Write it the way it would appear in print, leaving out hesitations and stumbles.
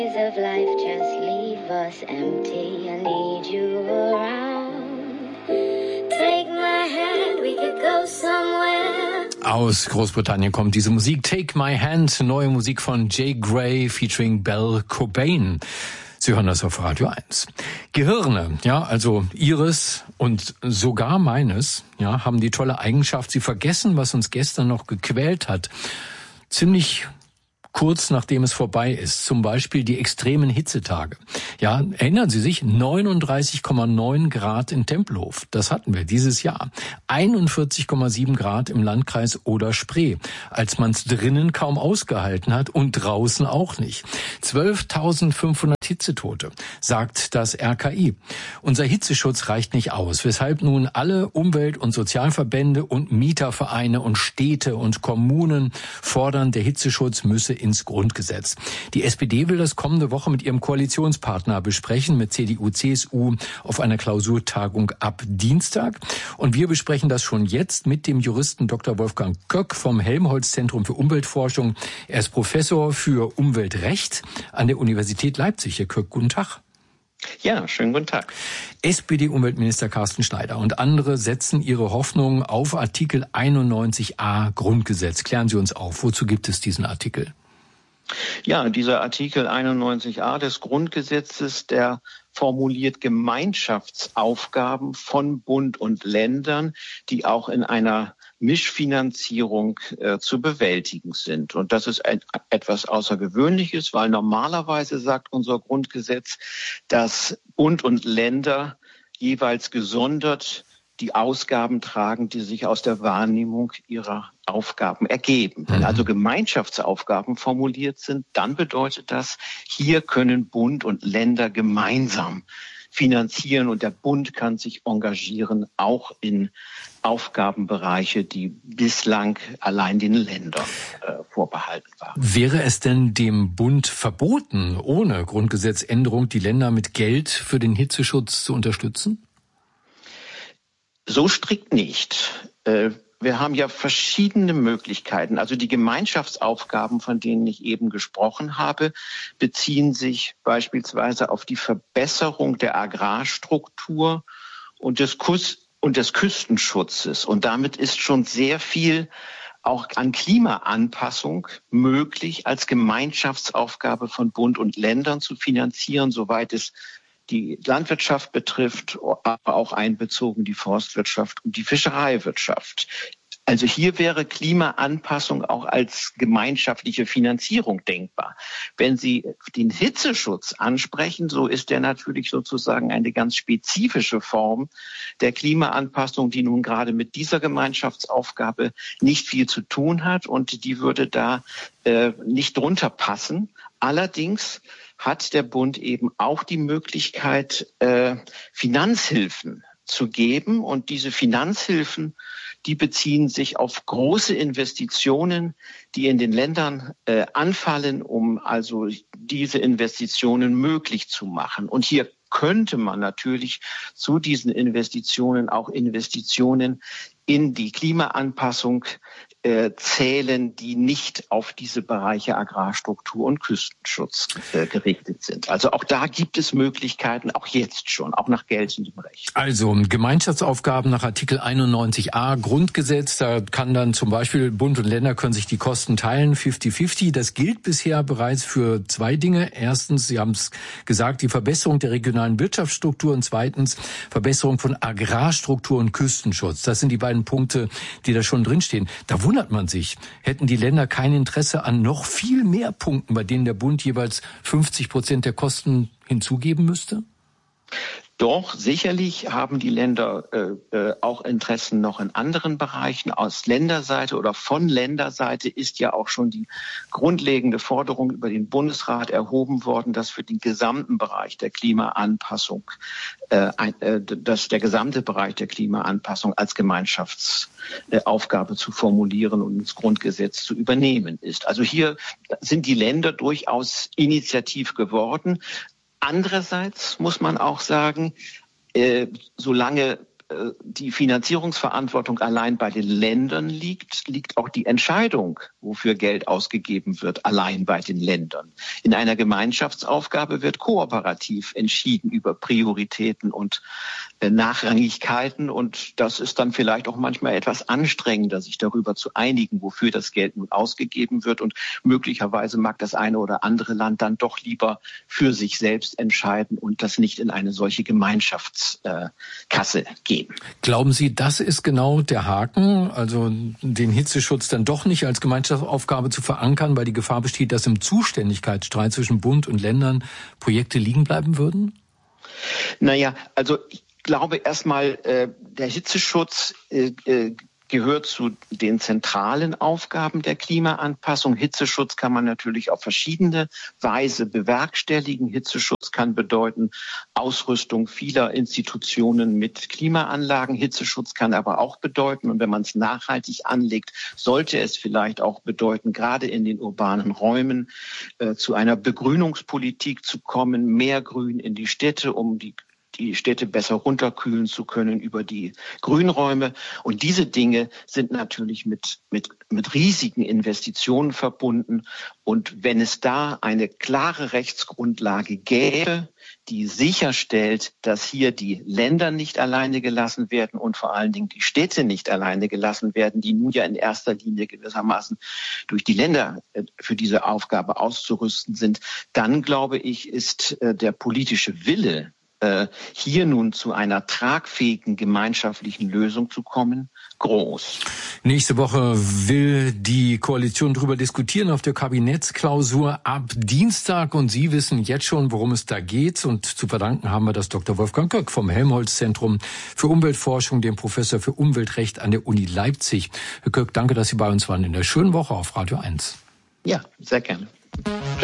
Of life just leave us empty. I need you around. Take my hand, we could go somewhere. Aus Großbritannien kommt diese Musik. Take My Hand, neue Musik von Jay Gray featuring Belle Cobain. Sie hören das auf Radio 1. Gehirne, ja, also Ihres und sogar meines, ja, haben die tolle Eigenschaft, sie vergessen, was uns gestern noch gequält hat. Ziemlich kurz nachdem es vorbei ist, zum Beispiel die extremen Hitzetage. Ja, erinnern Sie sich, 39,9 Grad in Tempelhof, das hatten wir dieses Jahr. 41,7 Grad im Landkreis Oder-Spree, als man es drinnen kaum ausgehalten hat und draußen auch nicht. 12.500 Hitzetote, sagt das RKI. Unser Hitzeschutz reicht nicht aus, weshalb nun alle Umwelt- und Sozialverbände und Mietervereine und Städte und Kommunen fordern, der Hitzeschutz müsse ins Grundgesetz. Die SPD will das kommende Woche mit ihrem Koalitionspartner besprechen, mit CDU, CSU, auf einer Klausurtagung ab Dienstag. Und wir besprechen das schon jetzt mit dem Juristen Dr. Wolfgang Köck vom Helmholtz-Zentrum für Umweltforschung. Er ist Professor für Umweltrecht an der Universität Leipzig. Herr Köck, guten Tag. Ja, schönen guten Tag. SPD-Umweltminister Carsten Schneider und andere setzen ihre Hoffnung auf Artikel 91a Grundgesetz. Klären Sie uns auf, wozu gibt es diesen Artikel? Ja, dieser Artikel 91a des Grundgesetzes, der formuliert Gemeinschaftsaufgaben von Bund und Ländern, die auch in einer Mischfinanzierung zu bewältigen sind. Und das ist etwas Außergewöhnliches, weil normalerweise sagt unser Grundgesetz, dass Bund und Länder jeweils gesondert die Ausgaben tragen, die sich aus der Wahrnehmung ihrer Aufgaben ergeben. Wenn also Gemeinschaftsaufgaben formuliert sind, dann bedeutet das, hier können Bund und Länder gemeinsam finanzieren und der Bund kann sich engagieren, auch in Aufgabenbereiche, die bislang allein den Ländern vorbehalten waren. Wäre es denn dem Bund verboten, ohne Grundgesetzänderung die Länder mit Geld für den Hitzeschutz zu unterstützen? So strikt nicht. Wir haben ja verschiedene Möglichkeiten. Also die Gemeinschaftsaufgaben, von denen ich eben gesprochen habe, beziehen sich beispielsweise auf die Verbesserung der Agrarstruktur und des Küstenschutzes. Und damit ist schon sehr viel auch an Klimaanpassung möglich, als Gemeinschaftsaufgabe von Bund und Ländern zu finanzieren, soweit es die Landwirtschaft betrifft, aber auch einbezogen die Forstwirtschaft und die Fischereiwirtschaft. Also hier wäre Klimaanpassung auch als gemeinschaftliche Finanzierung denkbar. Wenn Sie den Hitzeschutz ansprechen, so ist der natürlich sozusagen eine ganz spezifische Form der Klimaanpassung, die nun gerade mit dieser Gemeinschaftsaufgabe nicht viel zu tun hat und die würde da nicht drunter passen. Allerdings hat der Bund eben auch die Möglichkeit, Finanzhilfen zu geben. Und diese Finanzhilfen, die beziehen sich auf große Investitionen, die in den Ländern anfallen, um also diese Investitionen möglich zu machen. Und hier könnte man natürlich zu diesen Investitionen auch Investitionen in die Klimaanpassung zählen, die nicht auf diese Bereiche Agrarstruktur und Küstenschutz gerichtet sind. Also auch da gibt es Möglichkeiten, auch jetzt schon, auch nach geltendem Recht. Also Gemeinschaftsaufgaben nach Artikel 91a Grundgesetz, da kann dann zum Beispiel Bund und Länder können sich die Kosten teilen, 50-50. Das gilt bisher bereits für zwei Dinge. Erstens, Sie haben es gesagt, die Verbesserung der regionalen Wirtschaftsstruktur und zweitens Verbesserung von Agrarstruktur und Küstenschutz. Das sind die beiden Punkte, die da schon drinstehen. Da wundert man sich, hätten die Länder kein Interesse an noch viel mehr Punkten, bei denen der Bund jeweils 50% der Kosten hinzugeben müsste? Doch, sicherlich haben die Länder auch Interessen noch in anderen Bereichen. Aus Länderseite oder von Länderseite ist ja auch schon die grundlegende Forderung über den Bundesrat erhoben worden, dass für den gesamten Bereich der Klimaanpassung, dass der gesamte Bereich der Klimaanpassung als Gemeinschaftsaufgabe zu formulieren und ins Grundgesetz zu übernehmen ist. Also hier sind die Länder durchaus initiativ geworden. Andererseits muss man auch sagen, solange die Finanzierungsverantwortung allein bei den Ländern liegt, liegt auch die Entscheidung, wofür Geld ausgegeben wird, allein bei den Ländern. In einer Gemeinschaftsaufgabe wird kooperativ entschieden über Prioritäten und Nachrangigkeiten. Und das ist dann vielleicht auch manchmal etwas anstrengender, sich darüber zu einigen, wofür das Geld nun ausgegeben wird. Und möglicherweise mag das eine oder andere Land dann doch lieber für sich selbst entscheiden und das nicht in eine solche Gemeinschaftskasse geben. Glauben Sie, das ist genau der Haken, also den Hitzeschutz dann doch nicht als Gemeinschaftsaufgabe zu verankern, weil die Gefahr besteht, dass im Zuständigkeitsstreit zwischen Bund und Ländern Projekte liegen bleiben würden? Naja, also ich glaube erstmal, der Hitzeschutz gehört zu den zentralen Aufgaben der Klimaanpassung. Hitzeschutz kann man natürlich auf verschiedene Weise bewerkstelligen. Hitzeschutz kann bedeuten Ausrüstung vieler Institutionen mit Klimaanlagen. Hitzeschutz kann aber auch bedeuten, und wenn man es nachhaltig anlegt, sollte es vielleicht auch bedeuten, gerade in den urbanen Räumen zu einer Begrünungspolitik zu kommen, mehr Grün in die Städte, um die Städte besser runterkühlen zu können über die Grünräume. Und diese Dinge sind natürlich mit riesigen Investitionen verbunden. Und wenn es da eine klare Rechtsgrundlage gäbe, die sicherstellt, dass hier die Länder nicht alleine gelassen werden und vor allen Dingen die Städte nicht alleine gelassen werden, die nun ja in erster Linie gewissermaßen durch die Länder für diese Aufgabe auszurüsten sind, dann glaube ich, ist der politische Wille, hier nun zu einer tragfähigen gemeinschaftlichen Lösung zu kommen, groß. Nächste Woche will die Koalition darüber diskutieren auf der Kabinettsklausur ab Dienstag. Und Sie wissen jetzt schon, worum es da geht. Und zu verdanken haben wir das Dr. Wolfgang Köck vom Helmholtz-Zentrum für Umweltforschung, dem Professor für Umweltrecht an der Uni Leipzig. Herr Köck, danke, dass Sie bei uns waren in der schönen Woche auf Radio 1. Ja, sehr gerne.